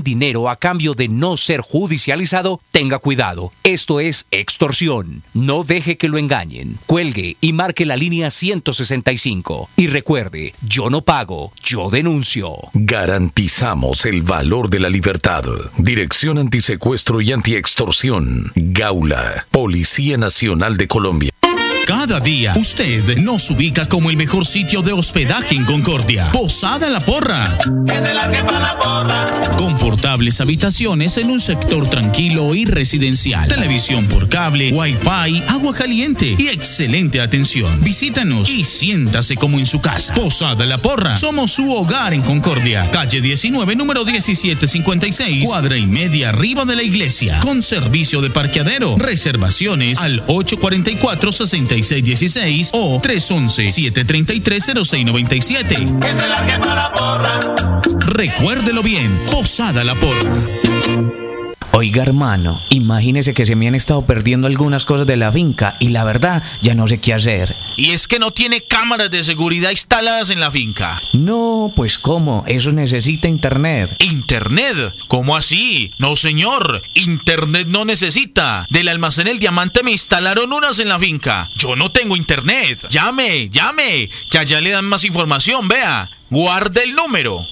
dinero a cambio de no ser judicializado, tenga cuidado. Esto es extorsión. No deje que lo engañen. Cuelgue y marque la línea 165. Y recuerde, yo no pago, yo denuncio. Garantizamos el valor de la libertad. Dirección Antisecuestro y Antiextorsión. Gaula. Policía Nacional de Colombia. Cada día usted nos ubica como el mejor sitio de hospedaje en Concordia. Posada La Porra. Esa es la que va la porra. Confortables habitaciones en un sector tranquilo y residencial. Televisión por cable, wifi, agua caliente y excelente atención. Visítanos y siéntase como en su casa. Posada La Porra. Somos su hogar en Concordia. Calle 19, número 1756. Cuadra y media arriba de la iglesia. Con servicio de parqueadero. Reservaciones al 844-6616 o 311-733-0697. Esa es la que va la porra. Recuérdelo bien, Posada La Porra. Oiga, hermano, imagínese que se me han estado perdiendo algunas cosas de la finca y la verdad ya no sé qué hacer. Y es que no tiene cámaras de seguridad instaladas en la finca. No, pues ¿cómo? Eso necesita internet. ¿Internet? ¿Cómo así? No, señor. Internet no necesita. Del almacén El Diamante me instalaron unas en la finca. Yo no tengo internet. Llame, que allá le dan más información, vea. Guarde el número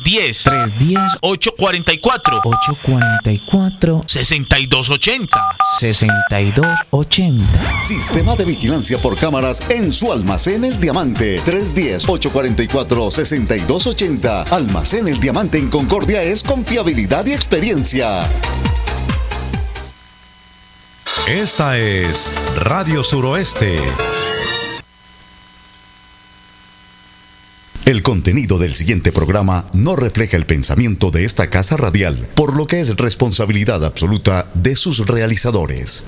310-844 6280. Sistema de vigilancia por cámaras en su almacén El Diamante. 310-844-6280. Almacén El Diamante en Concordia es confiabilidad y experiencia. Esta es Radio Suroeste. El contenido del siguiente programa no refleja el pensamiento de esta casa radial, por lo que es responsabilidad absoluta de sus realizadores.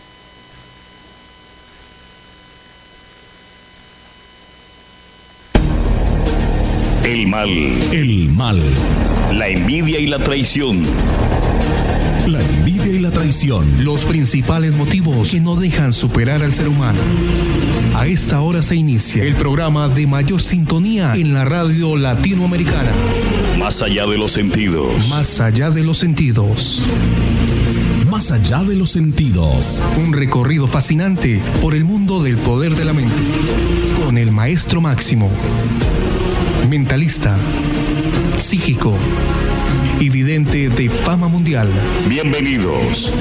El mal, la envidia y la traición. La envidia y la traición. Los principales motivos que no dejan superar al ser humano. A esta hora se inicia el programa de mayor sintonía en la radio latinoamericana. Más allá de los sentidos. Más allá de los sentidos. Más allá de los sentidos. Un recorrido fascinante por el mundo del poder de la mente. Con el maestro Máximo. Mentalista. Psíquico. Y vidente de fama mundial. Bienvenidos.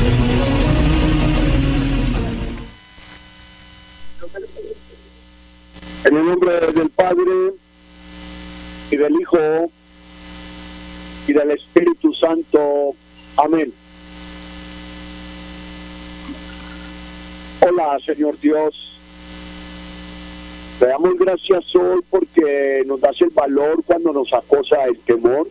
En el nombre del Padre, y del Hijo, y del Espíritu Santo. Amén. Hola, Señor Dios. Te damos gracias hoy porque nos das el valor cuando nos acosa el temor.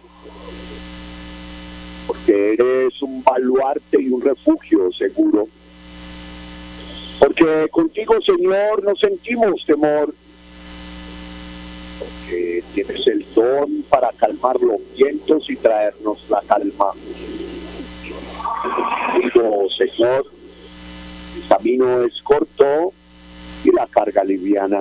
Porque eres un baluarte y un refugio seguro. Porque contigo, Señor, no sentimos temor. Porque tienes el don para calmar los vientos y traernos la calma. Digo, Señor, el camino es corto y la carga liviana.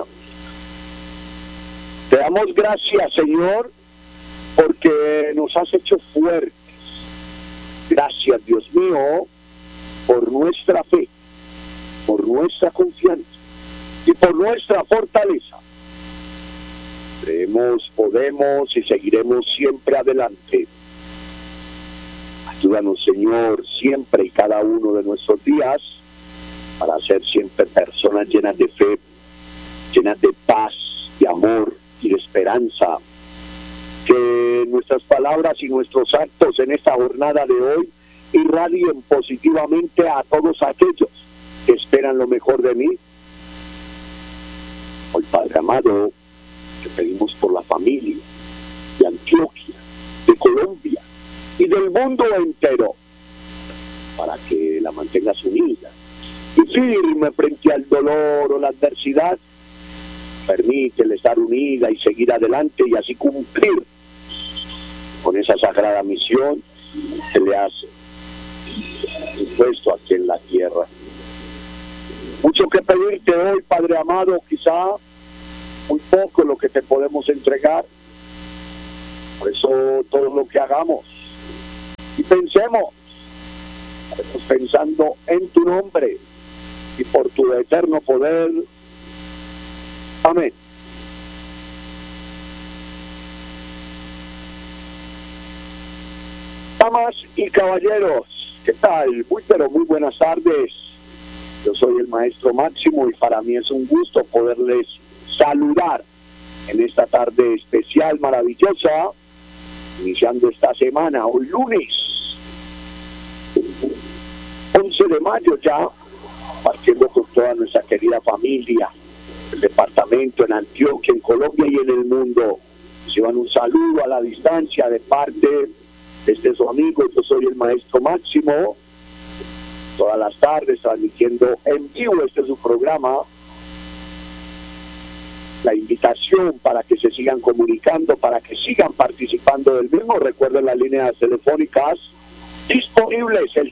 Te damos gracias, Señor, porque nos has hecho fuertes. Gracias, Dios mío, por nuestra fe, por nuestra confianza y por nuestra fortaleza. Creemos, podemos y seguiremos siempre adelante. Ayúdanos, Señor, siempre y cada uno de nuestros días para ser siempre personas llenas de fe, llenas de paz, de amor y de esperanza. Que nuestras palabras y nuestros actos en esta jornada de hoy irradien positivamente a todos aquellos que esperan lo mejor de mí. Hoy, Padre amado, te pedimos por la familia de Antioquia, de Colombia y del mundo entero, para que la mantengas unida y firme frente al dolor o la adversidad. Permítele estar unida y seguir adelante y así cumplir con esa sagrada misión que le has impuesto aquí en la tierra. Mucho que pedirte hoy, Padre amado, quizá muy poco lo que te podemos entregar. Por eso todo lo que hagamos pensemos, estamos pensando en tu nombre y por tu eterno poder. Amén. Damas y caballeros, ¿qué tal? Muy buenas tardes. Yo soy el maestro Máximo y para mí es un gusto poderles saludar en esta tarde especial, maravillosa, iniciando esta semana, hoy lunes 11 de mayo ya, partiendo con toda nuestra querida familia, el departamento, en Antioquia, en Colombia y en el mundo. Llevan un saludo a la distancia de parte de su amigo. Yo soy el maestro Máximo, todas las tardes transmitiendo en vivo este es su programa. La invitación para que se sigan comunicando, para que sigan participando del mismo. Recuerden las líneas telefónicas disponibles, el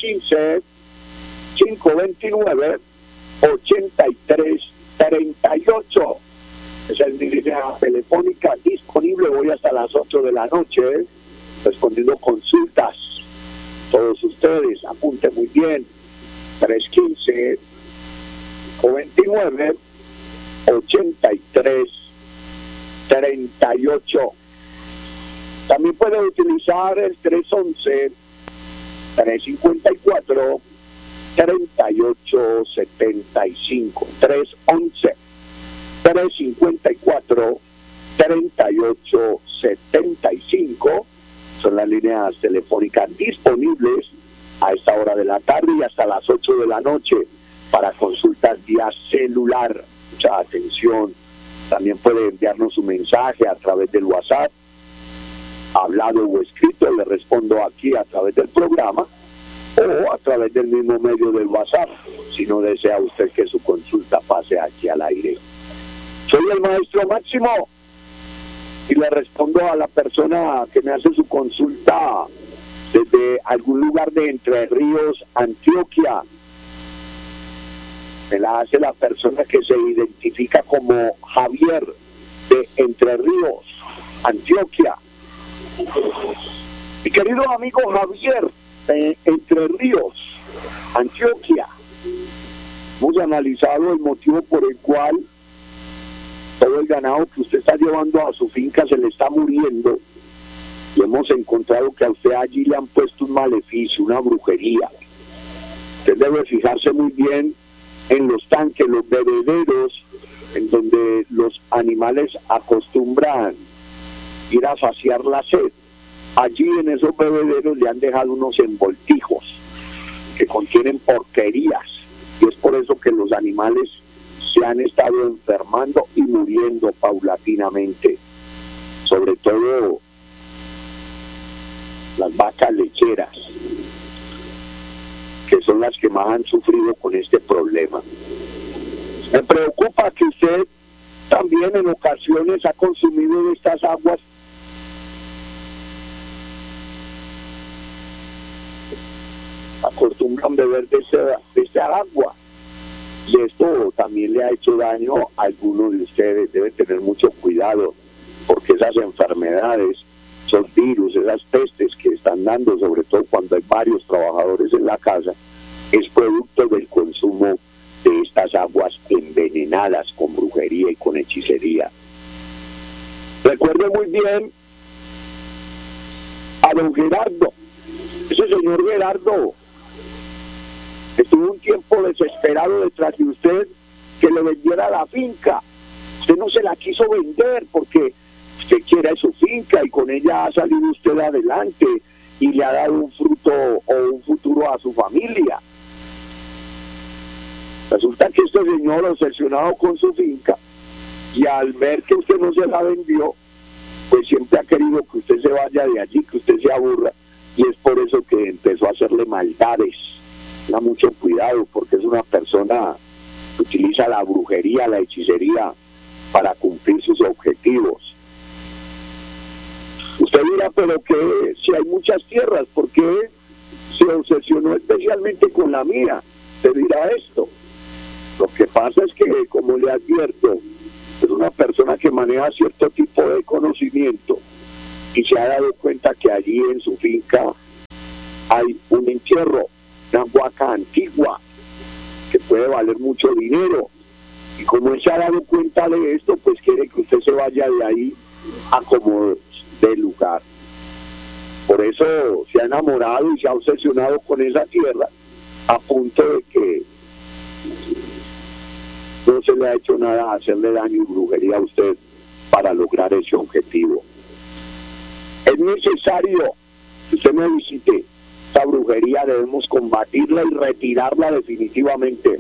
315-529-8338. Esa es mi línea telefónica disponible. Voy hasta las 8 de la noche respondiendo consultas. Todos ustedes, apunten muy bien, 315-529-8338. También puede utilizar el 311-354-3875. 311-354-3875 son las líneas telefónicas disponibles a esta hora de la tarde y hasta las 8 de la noche para consultas vía celular. Mucha atención. También puede enviarnos su mensaje a través del WhatsApp, hablado o escrito. Le respondo aquí a través del programa o a través del mismo medio del WhatsApp, si no desea usted que su consulta pase aquí al aire. Soy el maestro Máximo y le respondo a la persona que me hace su consulta desde algún lugar de Entre Ríos, Antioquia. Me la hace la persona que se identifica como Javier de Entre Ríos, Antioquia. Mi querido amigo Javier de Entre Ríos, Antioquia, hemos analizado el motivo por el cual todo el ganado que usted está llevando a su finca se le está muriendo, y hemos encontrado que a usted allí le han puesto un maleficio, una brujería. Usted debe fijarse muy bien en los tanques, los bebederos, en donde los animales acostumbran ir a saciar la sed. Allí en esos bebederos le han dejado unos envoltijos que contienen porquerías, y es por eso que los animales se han estado enfermando y muriendo paulatinamente, sobre todo las vacas lecheras, que son las que más han sufrido con este problema. Me preocupa que usted también en ocasiones ha consumido de estas aguas acostumbran beber de esta agua, y esto también le ha hecho daño a algunos de ustedes. Deben tener mucho cuidado, porque esas enfermedades, esos virus, esas pestes que están dando, sobre todo cuando hay varios trabajadores en la casa, es producto del consumo de estas aguas envenenadas con brujería y con hechicería. Recuerde muy bien a don Gerardo. Ese señor Gerardo estuvo un tiempo desesperado detrás de usted que le vendiera la finca. Usted no se la quiso vender porque usted quiere su finca y con ella ha salido usted adelante y le ha dado un fruto o un futuro a su familia. Resulta que este señor, obsesionado con su finca, y al ver que usted no se la vendió, pues siempre ha querido que usted se vaya de allí, que usted se aburra, y es por eso que empezó a hacerle maldades. Tenga mucho cuidado, porque es una persona que utiliza la brujería, la hechicería para cumplir sus objetivos. Usted dirá, pero que si hay muchas tierras, ¿por qué se obsesionó especialmente con la mía? Usted dirá esto. Lo que pasa es que, como le advierto, es una persona que maneja cierto tipo de conocimiento y se ha dado cuenta que allí en su finca entierro, una huaca antigua que puede valer mucho dinero. Y como él se ha dado cuenta de esto, pues quiere que usted se vaya de ahí a como del lugar. Por eso se ha enamorado y se ha obsesionado con esa tierra, a punto de que no se le ha hecho nada a hacerle daño y brujería a usted para lograr ese objetivo. Es necesario que usted me visite. Esta brujería debemos combatirla y retirarla definitivamente.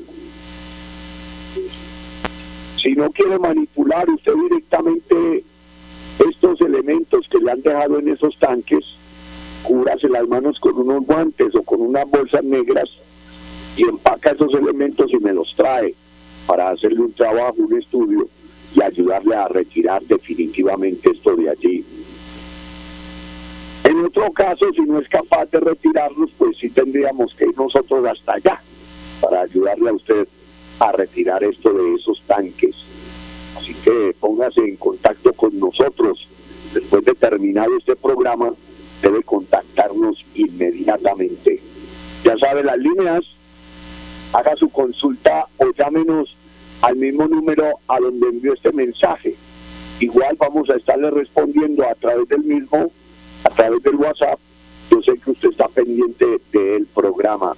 Si no quiere manipular usted directamente estos elementos que le han dejado en esos tanques, cúbrase las manos con unos guantes o con unas bolsas negras y empaca esos elementos y me los trae para hacerle un trabajo, un estudio y ayudarle a retirar definitivamente esto de allí. En otro caso, si no es capaz de retirarlos, pues sí tendríamos que ir nosotros hasta allá para ayudarle a usted a retirar esto de esos tanques. Así que póngase en contacto con nosotros. Después de terminar este programa, debe contactarnos inmediatamente. Ya sabe las líneas, haga su consulta o llámenos al mismo número a donde envió este mensaje. Igual vamos a estarle respondiendo a través del mismo, a través del WhatsApp. Yo sé que usted está pendiente del programa.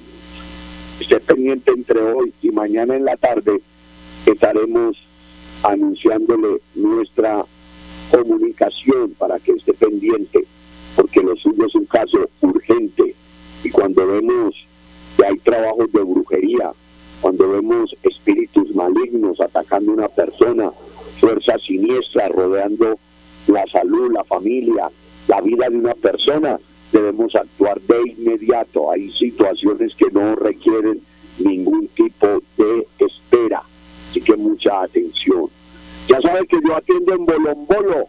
Esté pendiente entre hoy y mañana en la tarde, estaremos anunciándole nuestra comunicación para que esté pendiente, porque lo suyo es un caso urgente. Y cuando vemos que hay trabajos de brujería, cuando vemos espíritus malignos atacando a una persona, fuerzas siniestras rodeando la salud, la familia, la vida de una persona, debemos actuar de inmediato. Hay situaciones que no requieren ningún tipo de espera, así que mucha atención. Ya sabe que yo atiendo en Bolombolo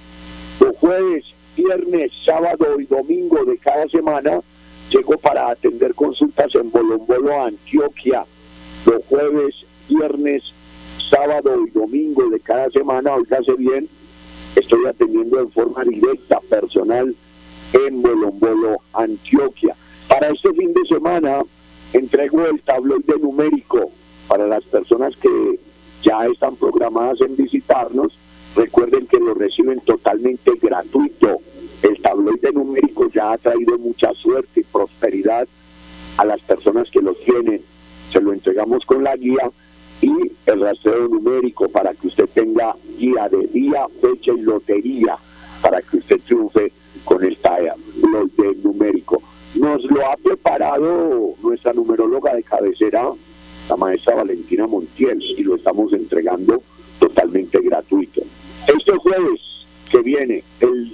los jueves, viernes, sábado y domingo de cada semana. Llego para atender consultas en Bolombolo, Antioquia, los jueves, viernes, sábado y domingo de cada semana. Óigase bien, estoy atendiendo en forma directa, personal, en Bolombolo, Antioquia. Para este fin de semana entrego el tabloide numérico para las personas que ya están programadas en visitarnos. Recuerden que lo reciben totalmente gratuito. El tabloide numérico ya ha traído mucha suerte y prosperidad a las personas que lo tienen. Se lo entregamos con la guía y el rastreo numérico para que usted tenga guía de día, fecha y lotería, para que usted triunfe con el tabloide numérico. Nos lo ha preparado nuestra numeróloga de cabecera, la maestra Valentina Montiel, y lo estamos entregando totalmente gratuito. Este jueves que viene, el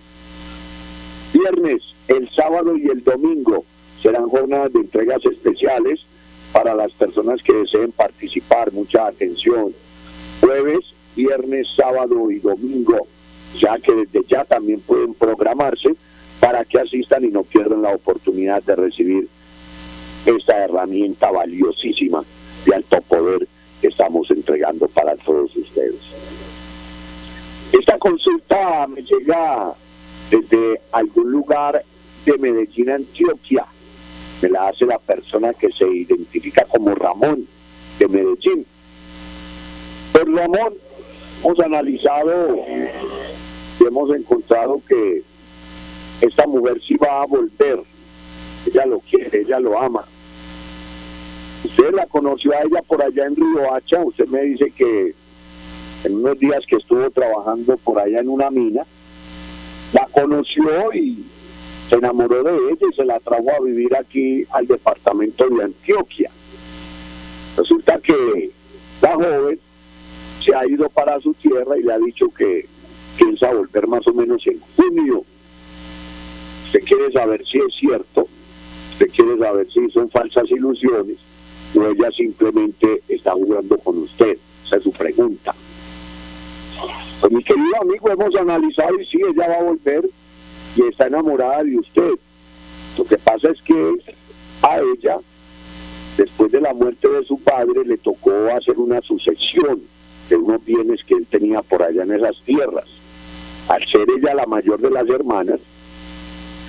viernes, el sábado y el domingo serán jornadas de entregas especiales para las personas que deseen participar. Mucha atención. Jueves, viernes, sábado y domingo, ya que desde ya también pueden programarse para que asistan y no pierdan la oportunidad de recibir esta herramienta valiosísima de alto poder que estamos entregando para todos ustedes. Esta consulta me llega desde algún lugar de Medellín, Antioquia. Me la hace la persona que se identifica como Ramón, de Medellín. Pues Ramón, hemos analizado y hemos encontrado que esta mujer sí va a volver. Ella lo quiere, ella lo ama. Usted la conoció a ella por allá en Riohacha. Usted me dice que en unos días que estuvo trabajando por allá en una mina, la conoció y se enamoró de ella y se la trajo a vivir aquí al departamento de Antioquia. Resulta que la joven se ha ido para su tierra y le ha dicho que piensa volver más o menos en junio. Usted quiere saber si es cierto, usted quiere saber si son falsas ilusiones o ella simplemente está jugando con usted. Esa es su pregunta. Pues mi querido amigo, hemos analizado y sí, ella va a volver y está enamorada de usted. Lo que pasa es que a ella, después de la muerte de su padre, le tocó hacer una sucesión de unos bienes que él tenía por allá en esas tierras. Al ser ella la mayor de las hermanas,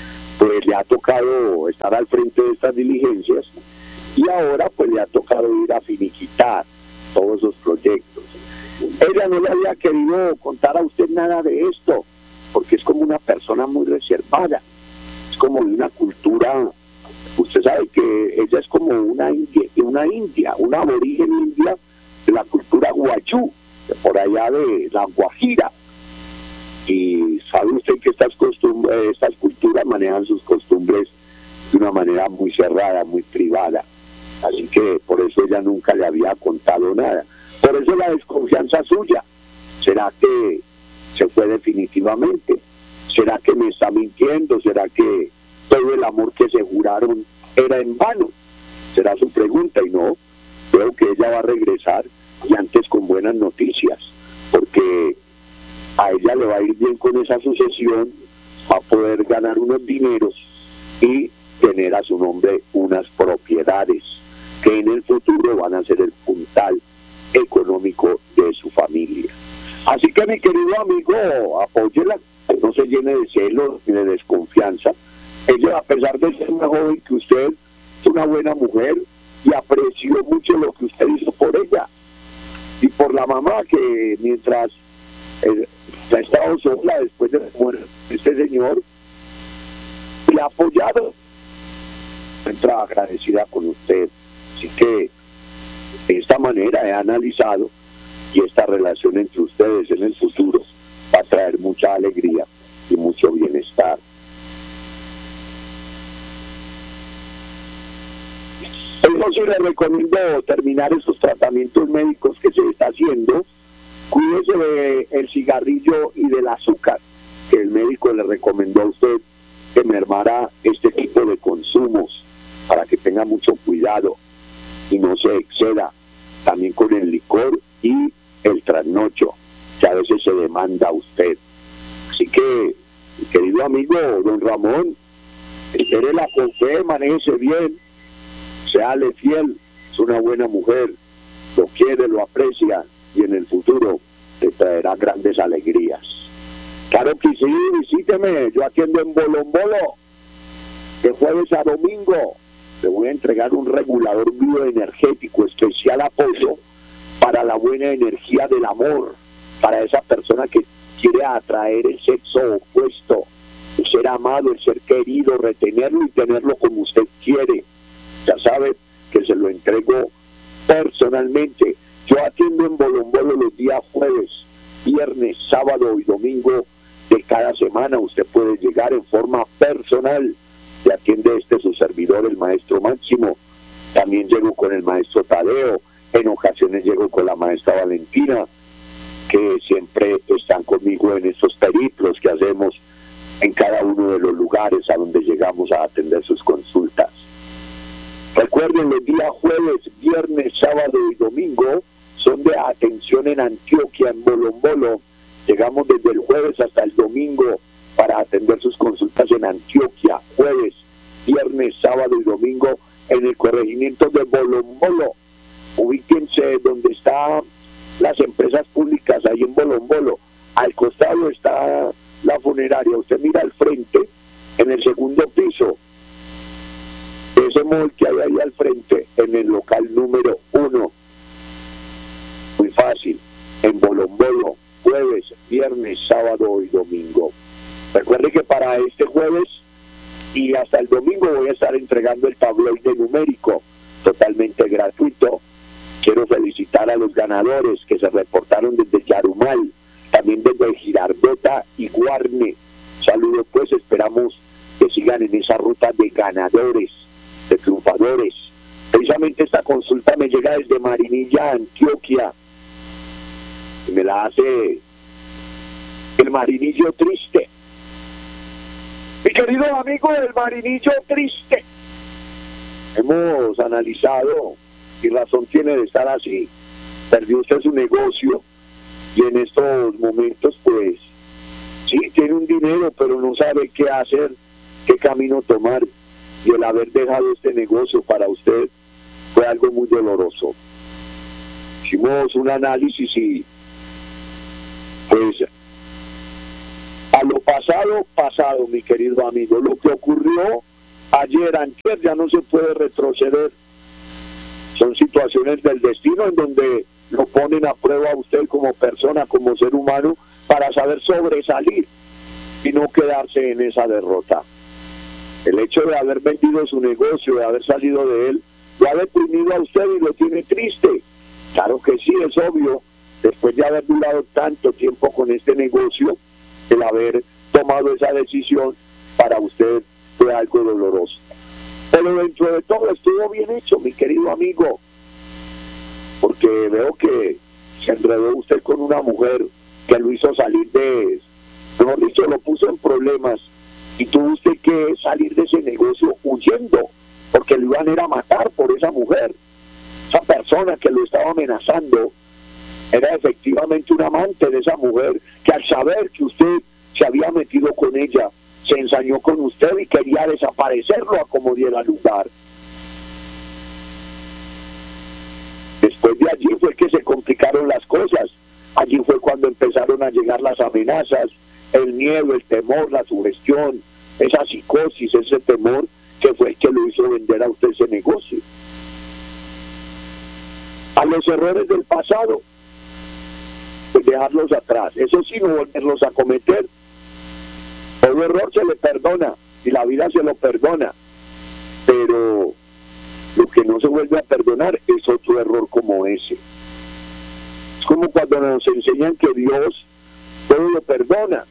pues le ha tocado estar al frente de estas diligencias y ahora pues le ha tocado ir a finiquitar todos esos proyectos. Ella no le había querido contar a usted nada de esto, porque es como una persona muy reservada, es como de una cultura, usted sabe que ella es como una aborigen india de la cultura guayú, de por allá de la Guajira, y sabe usted que estas culturas manejan sus costumbres de una manera muy cerrada, muy privada, así que por eso ella nunca le había contado nada. Por eso la desconfianza suya. ¿Será que se fue definitivamente? ¿Será que me está mintiendo? ¿Será que todo el amor que se juraron era en vano? Será su pregunta, y no, creo que ella va a regresar y antes con buenas noticias, porque a ella le va a ir bien con esa sucesión, va a poder ganar unos dineros y tener a su nombre unas propiedades que en el futuro van a ser el puntal económico de su familia. Así que, mi querido amigo, apóyela, no se llene de celos ni de desconfianza. Ella, a pesar de ser más joven que usted, es una buena mujer y apreció mucho lo que usted hizo por ella y por la mamá, que mientras ha estado sola después de la muerte de este señor, le ha apoyado, entra agradecida con usted. Así que de esta manera he analizado, y esta relación entre ustedes en el futuro va a traer mucha alegría y mucho bienestar. Eso sí, le recomiendo terminar esos tratamientos médicos que se está haciendo. Cuídese del cigarrillo y del azúcar, que el médico le recomendó a usted que mermara este tipo de consumos para que tenga mucho cuidado y no se exceda también con el licor y el trasnocho, que a veces se demanda a usted. Así que, mi querido amigo don Ramón, espérela con fe, manéjese bien, séale fiel, es una buena mujer, lo quiere, lo aprecia y en el futuro te traerá grandes alegrías. Claro que sí, visíteme, yo atiendo en Bolombolo, de jueves a domingo. Le voy a entregar un regulador bioenergético, especial apoyo para la buena energía del amor, para esa persona que quiere atraer el sexo opuesto, el ser amado, el ser querido, retenerlo y tenerlo como usted quiere. Ya sabe que se lo entrego personalmente. Yo atiendo en Bolombolo los días jueves, viernes, sábado y domingo de cada semana. Usted puede llegar en forma personal. Le atiende su servidor, el maestro Máximo. También llego con el maestro Tadeo. En ocasiones llego con la maestra Valentina, que siempre están conmigo en estos periplos que hacemos en cada uno de los lugares a donde llegamos a atender sus consultas. Recuerden, los días jueves, viernes, sábado y domingo son de atención en Antioquia, en Bolombolo. Llegamos desde el jueves hasta el domingo para atender sus consultas en Antioquia, jueves, viernes, sábado y domingo en el corregimiento de Bolombolo. Ubíquense donde están las empresas públicas, ahí en Bolombolo. Al costado está la funeraria. Usted mira al frente, en el segundo piso, ese mall que hay ahí al frente, en el local número 1. Muy fácil, en Bolombolo, jueves, viernes, sábado y domingo. Recuerde que para este jueves y hasta el domingo voy a estar entregando el tabloide numérico totalmente gratuito. Quiero felicitar a los ganadores que se reportaron desde Yarumal, también desde Girardota y Guarne. Saludos, pues, esperamos que sigan en esa ruta de ganadores, de triunfadores. Precisamente esta consulta me llega desde Marinilla, Antioquia, y me la hace el Marinillo Triste. Mi querido amigo del Marinillo Triste, hemos analizado, y razón tiene de estar así, perdió usted su negocio y en estos momentos pues sí tiene un dinero pero no sabe qué hacer, qué camino tomar, y el haber dejado este negocio para usted fue algo muy doloroso. Hicimos un análisis y pues A lo pasado, pasado, mi querido amigo. Lo que ocurrió ayer, antier, ya no se puede retroceder. Son situaciones del destino en donde lo ponen a prueba a usted como persona, como ser humano, para saber sobresalir y no quedarse en esa derrota. El hecho de haber vendido su negocio, de haber salido de él, lo ha deprimido a usted y lo tiene triste. Claro que sí, es obvio, después de haber durado tanto tiempo con este negocio, el haber tomado esa decisión para usted fue algo doloroso. Pero dentro de todo estuvo bien hecho, mi querido amigo, porque veo que se enredó usted con una mujer que lo hizo salir de, mejor dicho, lo puso en problemas y tuvo usted que salir de ese negocio huyendo, porque lo iban a ir a matar por esa mujer. Esa persona que lo estaba amenazando era efectivamente un amante de esa mujer que al saber que usted se había metido con ella, se ensañó con usted y quería desaparecerlo a como diera lugar. Después de allí fue que se complicaron las cosas. Allí fue cuando empezaron a llegar las amenazas, el miedo, el temor, la sugestión, esa psicosis, ese temor que fue el que lo hizo vender a usted ese negocio. A los errores del pasado, pues dejarlos atrás. Eso sí, no volverlos a cometer. Todo error se le perdona y la vida se lo perdona, pero lo que no se vuelve a perdonar es otro error como ese. Es como cuando nos enseñan que Dios todo lo perdona.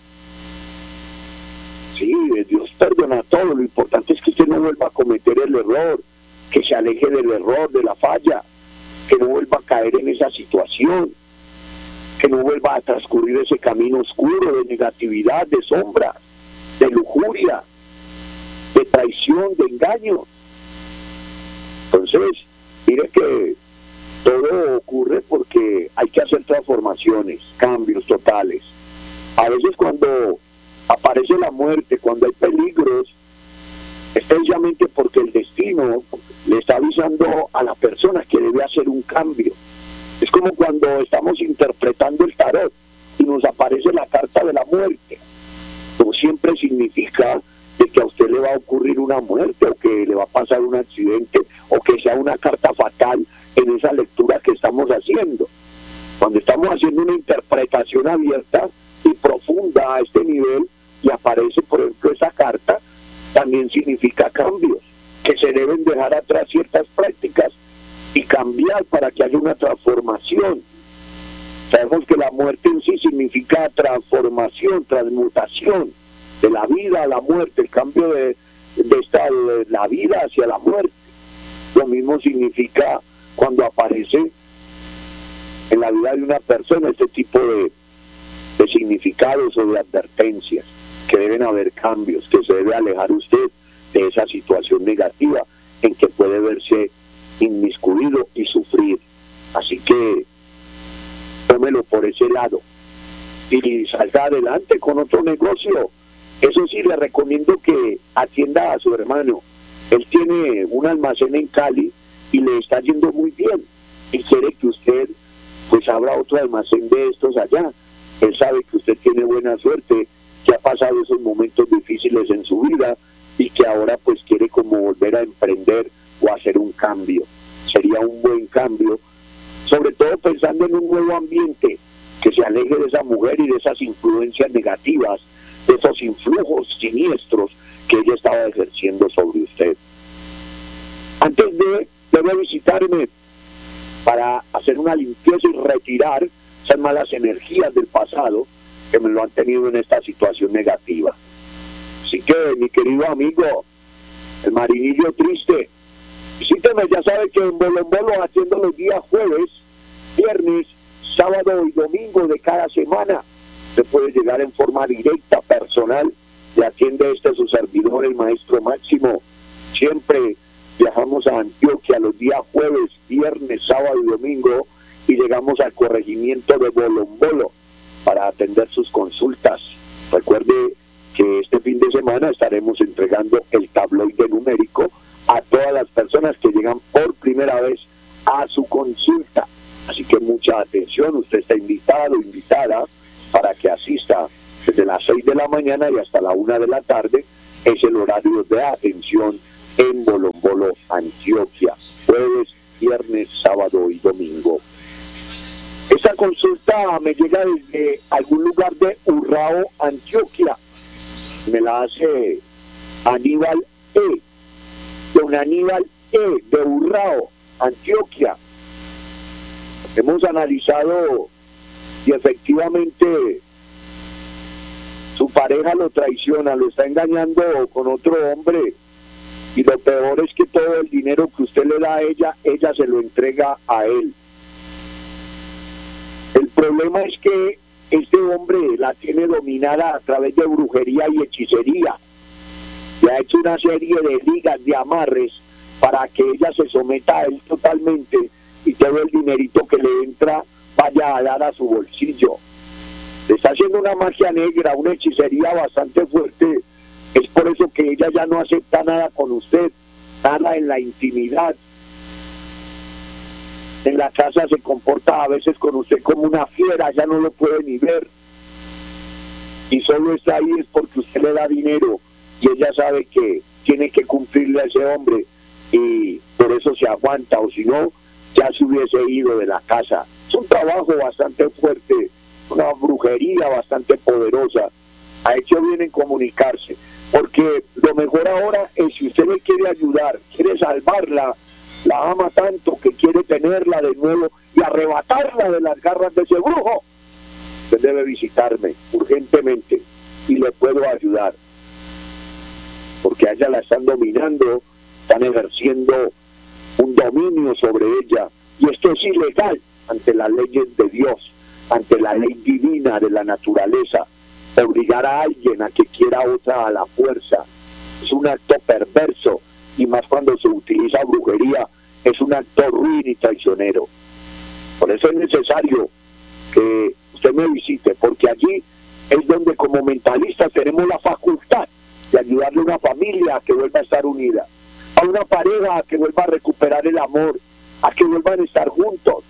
Sí, Dios perdona todo, lo importante es que usted no vuelva a cometer el error, que se aleje del error, de la falla, que no vuelva a caer en esa situación, que no vuelva a transcurrir ese camino oscuro de negatividad, de sombra, de lujuria, de traición, de engaño. Entonces, mire que todo ocurre porque hay que hacer transformaciones, cambios totales. A veces cuando aparece la muerte, cuando hay peligros, es precisamente porque el destino le está avisando a la persona que debe hacer un cambio. Es como cuando estamos interpretando el tarot y nos aparece la carta de la muerte. No siempre significa de que a usted le va a ocurrir una muerte o que le va a pasar un accidente o que sea una carta fatal en esa lectura que estamos haciendo. Cuando estamos haciendo una interpretación abierta y profunda a este nivel y aparece, por ejemplo, esa carta, también significa cambios, que se deben dejar atrás ciertas prácticas y cambiar para que haya una transformación. Sabemos que la muerte en sí significa transformación, transmutación de la vida a la muerte, el cambio de estado de la vida hacia la muerte. Lo mismo significa cuando aparece en la vida de una persona este tipo de significados o de advertencias, que deben haber cambios, que se debe alejar usted de esa situación negativa en que puede verse inmiscuido y sufrir. Así que tómelo por ese lado y salga adelante con otro negocio. Eso sí, le recomiendo que atienda a su hermano. Él tiene un almacén en Cali y le está yendo muy bien y quiere que usted pues abra otro almacén de estos allá. Él sabe que usted tiene buena suerte, que ha pasado esos momentos difíciles en su vida y que ahora pues quiere como volver a emprender o hacer un cambio. Sería un buen cambio, sobre todo pensando en un nuevo ambiente, que se aleje de esa mujer y de esas influencias negativas, de esos influjos siniestros que ella estaba ejerciendo sobre usted. Antes debe visitarme para hacer una limpieza y retirar esas malas energías del pasado que me lo han tenido en esta situación negativa. Así que, mi querido amigo, el marinillo triste, visíteme, ya sabe que en Bolombolo atiendo los días jueves, viernes, sábado y domingo de cada semana. Se puede llegar en forma directa, personal, le atiende su servidor, el Maestro Máximo. Siempre viajamos a Antioquia los días jueves, viernes, sábado y domingo y llegamos al corregimiento de Bolombolo para atender sus consultas. Recuerde que este fin de semana estaremos entregando el tabloide numérico a todas las personas que llegan por primera vez a su consulta. Así que mucha atención, usted está invitado, invitada, para que asista desde las 6 de de la mañana y hasta la 1 de la tarde es el horario de atención en Bolombolo, Antioquia, jueves, viernes, sábado y domingo. Esta consulta me llega desde algún lugar de Urrao, Antioquia. Me la hace Aníbal E. Don Aníbal E. de Urrao, Antioquia. Hemos analizado y efectivamente su pareja lo traiciona, lo está engañando con otro hombre, y lo peor es que todo el dinero que usted le da a ella se lo entrega a él. El problema es que este hombre la tiene dominada a través de brujería y hechicería. Le ha hecho una serie de ligas, de amarres, para que ella se someta a él totalmente y todo el dinerito que le entra vaya a dar a su bolsillo. Le está haciendo una magia negra, una hechicería bastante fuerte. Es por eso que ella ya no acepta nada con usted, nada en la intimidad. En la casa se comporta a veces con usted como una fiera, ya no lo puede ni ver. Y solo está ahí es porque usted le da dinero y ella sabe que tiene que cumplirle a ese hombre y por eso se aguanta, o si no, ya se hubiese ido de la casa. Es un trabajo bastante fuerte, una brujería bastante poderosa. Ha hecho bien en comunicarse, porque lo mejor ahora es, si usted le quiere ayudar, quiere salvarla, la ama tanto que quiere tenerla de nuevo y arrebatarla de las garras de ese brujo, usted debe visitarme urgentemente y le puedo ayudar, porque a ella la están dominando, están ejerciendo un dominio sobre ella, y esto es ilegal ante las leyes de Dios, ante la ley divina de la naturaleza. Obligar a alguien a que quiera a otra a la fuerza es un acto perverso, y más cuando se utiliza brujería, es un acto ruin y traicionero. Por eso es necesario que usted me visite, porque allí es donde como mentalistas tenemos la facultad de ayudarle a una familia a que vuelva a estar unida, a una pareja a que vuelva a recuperar el amor, a que vuelvan a estar juntos,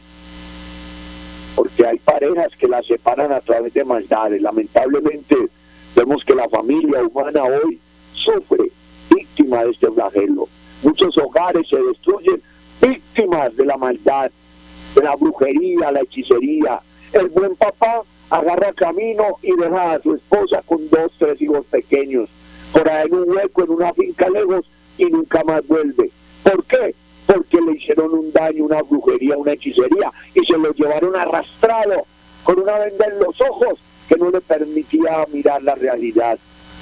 porque hay parejas que las separan a través de maldades. Lamentablemente vemos que la familia humana hoy sufre, víctima de este flagelo. Muchos hogares se destruyen víctimas de la maldad, de la brujería, la hechicería. El buen papá agarra camino y deja a su esposa con 2, 3 hijos pequeños por ahí en un hueco, en una finca lejos, y nunca más vuelve. ¿Por qué? Porque le hicieron un daño, una brujería, una hechicería, y se lo llevaron arrastrado con una venda en los ojos que no le permitía mirar la realidad.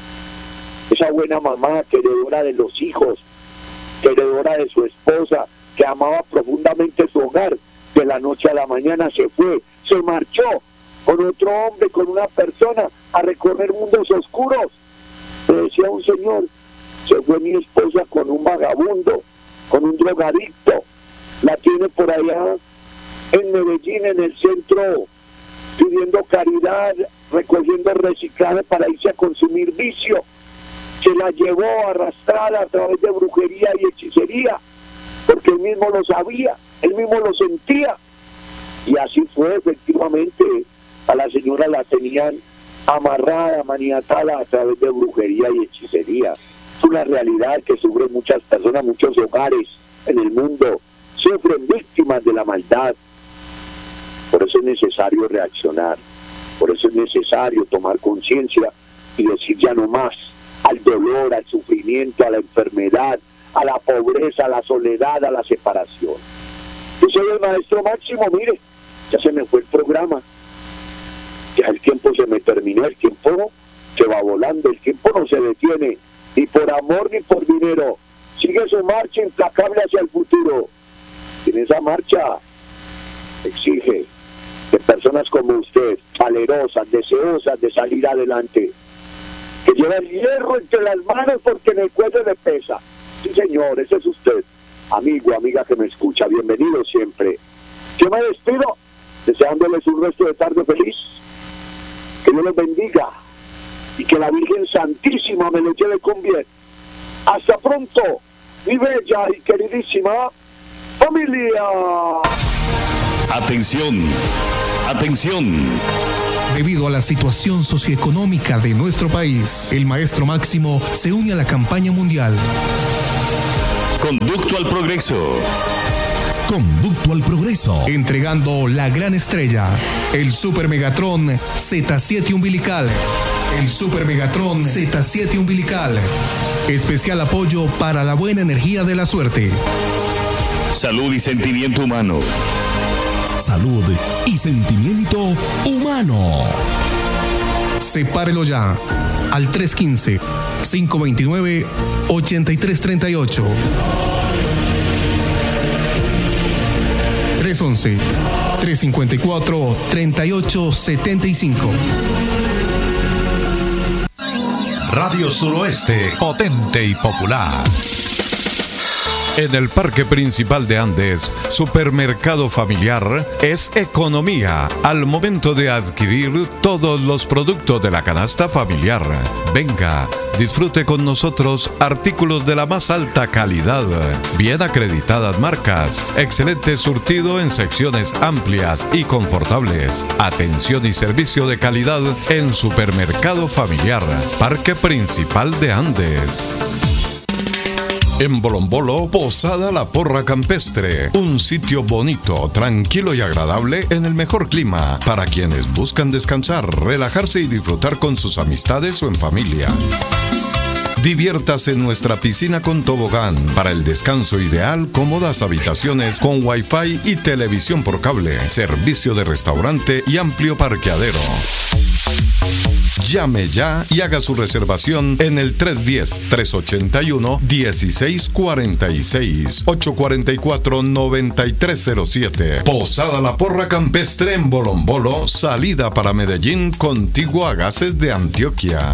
Esa buena mamá, queredora de los hijos, queredora de su esposa, que amaba profundamente su hogar, de la noche a la mañana se fue, se marchó con otro hombre, con una persona, a recorrer mundos oscuros. Me decía un señor, se fue mi esposa con un vagabundo, con un drogadicto, la tiene por allá en Medellín, en el centro, pidiendo caridad, recogiendo reciclaje para irse a consumir vicio. Se la llevó arrastrada a través de brujería y hechicería, porque él mismo lo sabía, él mismo lo sentía, y así fue. Efectivamente, a la señora la tenían amarrada, maniatada a través de brujería y hechicería. Es una realidad que sufren muchas personas, muchos hogares en el mundo sufren víctimas de la maldad. Por eso es necesario reaccionar, por eso es necesario tomar conciencia y decir ya no más al dolor, al sufrimiento, a la enfermedad, a la pobreza, a la soledad, a la separación. Yo soy el maestro Máximo. Mire, ya se me fue el programa, ya el tiempo se me terminó, el tiempo se va volando, el tiempo no se detiene, ni por amor ni por dinero. Sigue su marcha implacable hacia el futuro. En esa marcha exige de personas como usted, valerosas, deseosas de salir adelante, que lleva el hierro entre las manos porque en el cuello le pesa. Sí, señor, ese es usted, amigo, amiga que me escucha. Bienvenido siempre. Yo me despido deseándoles un resto de tarde feliz. Que Dios los bendiga y que la Virgen Santísima me lo lleve con bien. Hasta pronto, mi bella y queridísima familia. Atención, atención. Debido a la situación socioeconómica de nuestro país, el Maestro Máximo se une a la campaña mundial. Conducto al progreso. Conducto al progreso. Entregando la gran estrella, el Super Megatron Z7 umbilical. El Super Megatron Z7 umbilical. Especial apoyo para la buena energía de la suerte. Salud y sentimiento humano. Salud y sentimiento humano. Sepárelo ya al 315-529-8338. 311-354-3875. Radio Suroeste, potente y popular. En el Parque Principal de Andes, Supermercado Familiar es economía al momento de adquirir todos los productos de la canasta familiar. Venga, disfrute con nosotros artículos de la más alta calidad, bien acreditadas marcas, excelente surtido en secciones amplias y confortables, atención y servicio de calidad en Supermercado Familiar, Parque Principal de Andes. En Bolombolo, Posada La Porra Campestre, un sitio bonito, tranquilo y agradable en el mejor clima para quienes buscan descansar, relajarse y disfrutar con sus amistades o en familia. Diviértase en nuestra piscina con tobogán. Para el descanso ideal, cómodas habitaciones con wifi y televisión por cable, servicio de restaurante y amplio parqueadero. Llame ya y haga su reservación en el 310-381-1646, 844-9307. Posada La Porra Campestre en Bolombolo, salida para Medellín, contiguo a Gases de Antioquia.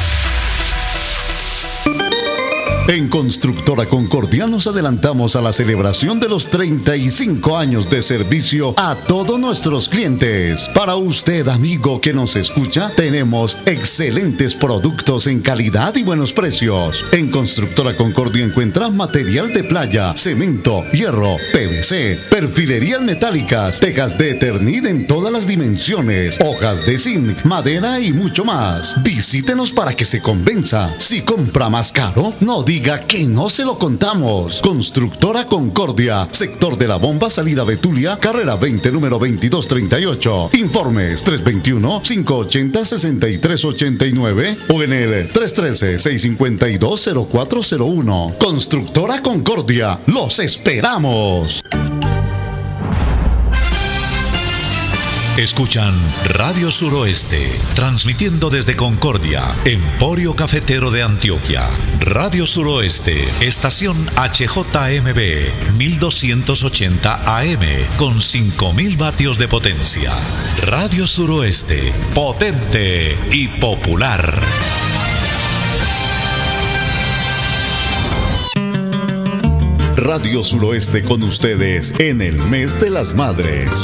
En Constructora Concordia nos adelantamos a la celebración de los 35 años de servicio a todos nuestros clientes. Para usted, amigo que nos escucha, tenemos excelentes productos en calidad y buenos precios. En Constructora Concordia encuentra material de playa, cemento, hierro, PVC, perfilerías metálicas, tejas de Eternit en todas las dimensiones, hojas de zinc, madera y mucho más. Visítenos para que se convenza. Si compra más caro, no diga que no se lo contamos. Constructora Concordia, sector de la Bomba, salida Betulia, carrera 20, número 2238. Informes 321-580-6389 o en el 313-652-0401. Constructora Concordia, los esperamos. Escuchan Radio Suroeste, transmitiendo desde Concordia, Emporio Cafetero de Antioquia. Radio Suroeste, estación HJMB, 1280 AM, con 5000 vatios de potencia. Radio Suroeste, potente y popular. Radio Suroeste con ustedes en el mes de las madres.